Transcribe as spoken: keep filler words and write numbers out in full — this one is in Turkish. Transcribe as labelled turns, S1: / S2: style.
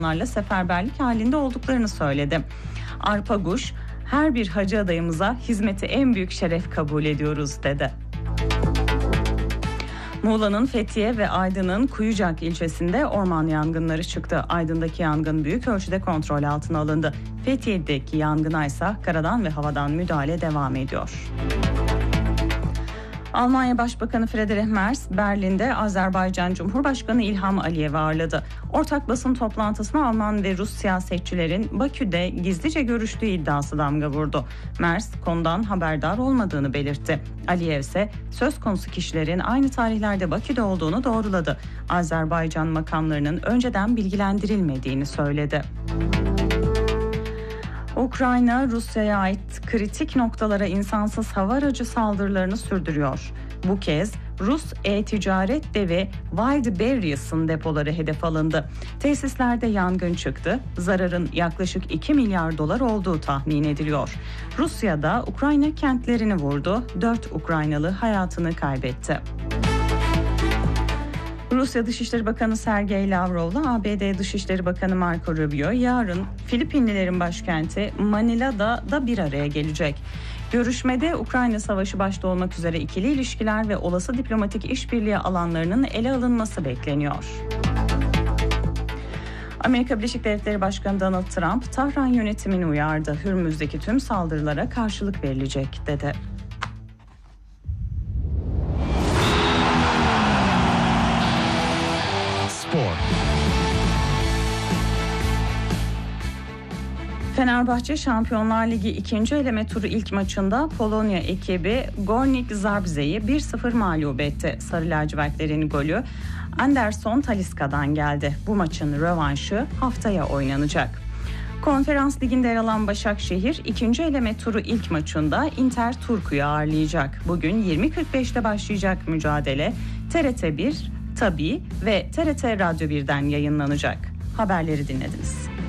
S1: onlarla seferberlik halinde olduklarını söyledi. Arpaguş, her bir hacı adayımıza hizmeti en büyük şeref kabul ediyoruz dedi. Muğla'nın Fethiye ve Aydın'ın Kuyucak ilçesinde orman yangınları çıktı. Aydın'daki yangın büyük ölçüde kontrol altına alındı. Fethiye'deki yangına ise karadan ve havadan müdahale devam ediyor. Almanya Başbakanı Friedrich Merz, Berlin'de Azerbaycan Cumhurbaşkanı İlham Aliyev'i ağırladı. Ortak basın toplantısına Alman ve Rus siyasetçilerin Bakü'de gizlice görüştüğü iddiası damga vurdu. Merz, konudan haberdar olmadığını belirtti. Aliyev ise söz konusu kişilerin aynı tarihlerde Bakü'de olduğunu doğruladı. Azerbaycan makamlarının önceden bilgilendirilmediğini söyledi. Ukrayna, Rusya'ya ait kritik noktalara insansız hava aracı saldırılarını sürdürüyor. Bu kez Rus e-ticaret devi Wildberries'ın depoları hedef alındı. Tesislerde yangın çıktı. Zararın yaklaşık iki milyar dolar olduğu tahmin ediliyor. Rusya da Ukrayna kentlerini vurdu. dört Ukraynalı hayatını kaybetti. Rusya Dışişleri Bakanı Sergey Lavrov'la A B D Dışişleri Bakanı Marco Rubio yarın Filipinlilerin başkenti Manila'da da bir araya gelecek. Görüşmede Ukrayna Savaşı başta olmak üzere ikili ilişkiler ve olası diplomatik işbirliği alanlarının ele alınması bekleniyor. Amerika Birleşik Devletleri Başkanı Donald Trump, Tahran yönetimini uyardı. Hürmüz'deki tüm saldırılara karşılık verilecek dedi. Fenerbahçe Şampiyonlar Ligi ikinci eleme turu ilk maçında Polonya ekibi Górnik Zabrze'yi bir sıfır mağlup etti. Sarı lacivertlerin golü Anderson Talisca'dan geldi. Bu maçın rövanşı haftaya oynanacak. Konferans Ligi'nde yer alan Başakşehir ikinci eleme turu ilk maçında Inter Turku'yu ağırlayacak. Bugün yirmi kırk beşte başlayacak mücadele T R T bir, Tabii ve T R T Radyo bir'den yayınlanacak. Haberleri dinlediniz.